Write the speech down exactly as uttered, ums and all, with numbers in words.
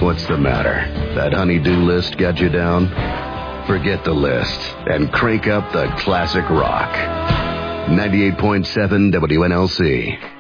What's the matter? That honey-do list got you down? Forget the list and crank up the classic rock. ninety-eight point seven W N L C.